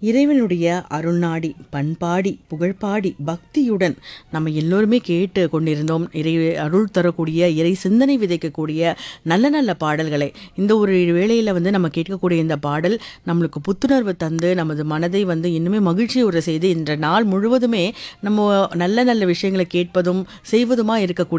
இறைவனுடைய அருள்நாடி பண்பாடி புகழ்பாடி பக்தியுடன் நம்ம எல்லோருமே கேட்டு கொண்டிருந்தோம். அருள் தரக்கூடிய இறை சிந்தனை விதைக்கக்கூடிய நல்ல நல்ல பாடல்களை இந்த ஒரு வேளையில் நம்ம கேட்கக்கூடிய இந்த பாடல் நம்மளுக்கு புத்துணர்வு தந்து நமது மனதை இன்னுமே மகிழ்ச்சியுற செய்து இன்ற நாள் முழுவதுமே நம்ம நல்ல நல்ல விஷயங்களை கேட்பதும் செய்வதுமா இருக்கக்கூடிய